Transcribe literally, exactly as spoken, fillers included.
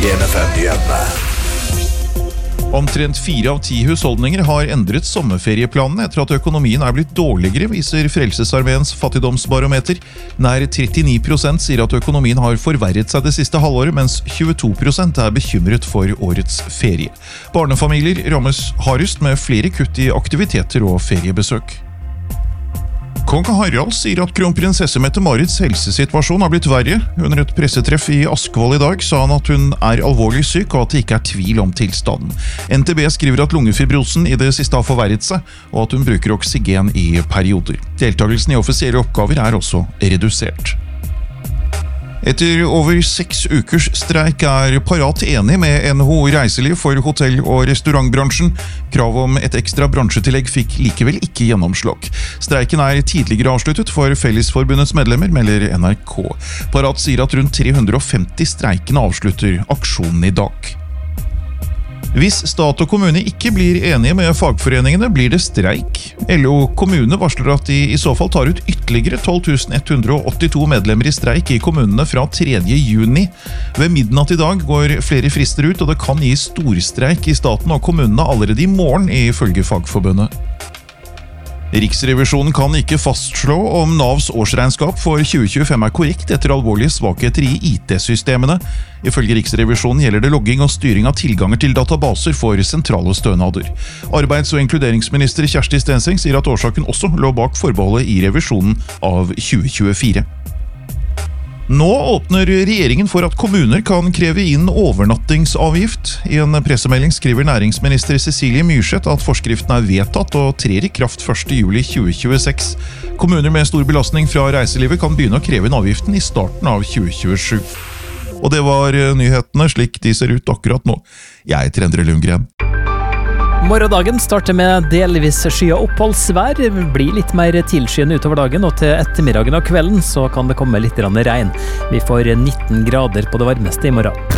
en F M-nyhetene. Omtrent fire av ti husholdninger har endret sommerferieplanene etter at økonomien er blitt dårligere, viser Frelsesarmeens fattigdomsbarometer. Nær trettini prosent sier at økonomien har forverret seg det siste halvåret, mens tjueto prosent er bekymret for årets ferie. Barnefamilier rammes hardest med flere kutt i aktiviteter og feriebesøk. Kong Harald sier at kronprinsesse Mette-Marits helsesituasjon har blitt verre. Under et pressetreff i Askvoll i dag sa han at hun er alvorlig syk og at det ikke er tvil om tilstanden. N T B skriver at lungefibrosen i det siste har forverret seg, og at hun bruker oksygen i perioder. Deltakelsen i offisielle oppgaver er også redusert. Etter over seks ukers streik er Parat enig med N H O Reiseliv for hotell- og restaurantbransjen. Krav om et ekstra bransjetillegg fikk likevel ikke gjennomslag. Streiken er tidligere avsluttet for Fellesforbundets medlemmer, melder N R K. Parat sier at rundt tre hundre og femti streikende avslutter aksjonen i dag. Hvis stat og kommune ikke blir enige med fagforeningene, blir det streik. L O kommune varsler at de i så fall tar ut ytterligere tolv tusen ett hundre og åttito medlemmer i streik i kommunene fra tredje juni. Ved midnatt i dag går flere frister ut, og det kan gi storstreik i staten og kommunene allerede i morgen, ifølge Fagforbundet. Riksrevisjonen kan ikke fastslå om Navs årsregnskap for tjue tjuefem er korrekt etter alvorlige svakheter i I T-systemene. Ifølge Riksrevisjonen gjelder det logging og styring av tilganger til databaser for sentrale stønader. Arbeids- og inkluderingsminister Kjersti Stenseng sier at årsaken også lå bak forbeholdet i revisjonen av tjue tjuefire. Nå åpner regjeringen for at kommuner kan kreve inn overnattingsavgift. I en pressemelding skriver næringsminister Cecilie Myrseth at forskriften er vedtatt og trer i kraft første juli tjue tjueseks. Kommuner med stor belastning fra reiselivet kan begynne å kreve inn avgiften i starten av tjue tjuesju. Og det var nyhetene slik de ser ut akkurat nå. Jeg heter Endre Lundgren. Morgendagen starter med delvis skya oppholdsvær, blir litt mer tilskyende utover dagen, og til ettermiddagen og kvelden så kan det komme litt regn. Vi får nitten grader på det varmeste i morgen.